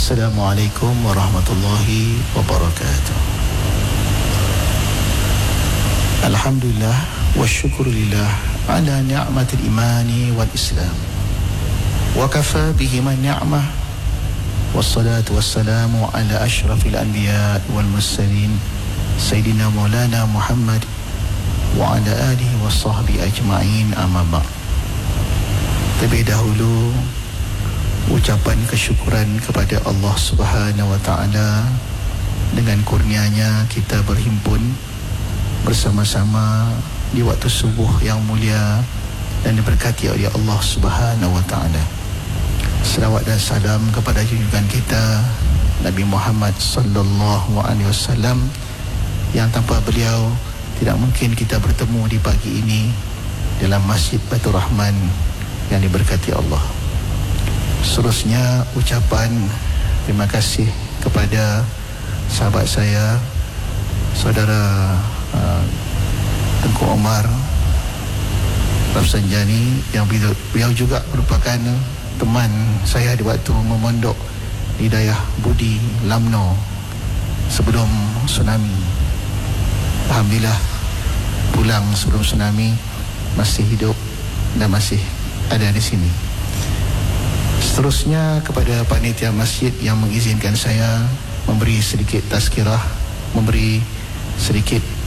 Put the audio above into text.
Assalamualaikum warahmatullahi wabarakatuh. Alhamdulillah wa syukurillah ala ni'matil imani wal islam. Wa kafa bihima ni'mah. Wassalatu wassalamu ala ashrafil anbiya wal mursalin Sayyidina Maulana Muhammad wa ala alihi wa sahbihi ajma'in, amma ba'd. Terlebih dahulu ucapan kesyukuran kepada Allah Subhanahu wa taala, dengan kurnianya kita berhimpun bersama-sama di waktu subuh yang mulia dan diberkati oleh Allah Subhanahu wa taala. Selawat dan salam kepada junjungan kita Nabi Muhammad sallallahu alaihi wasallam, yang tanpa beliau tidak mungkin kita bertemu di pagi ini dalam Masjid Baitur Rahman yang diberkati Allah. Seterusnya ucapan terima kasih kepada sahabat saya, saudara Tengku Omar Rafsanjani, yang beliau juga merupakan teman saya di waktu memondok di Dayah Budi Lamno sebelum tsunami. Alhamdulillah pulang sebelum tsunami, masih hidup dan masih ada di sini. Seterusnya kepada panitia masjid yang mengizinkan saya memberi sedikit tazkirah, memberi sedikit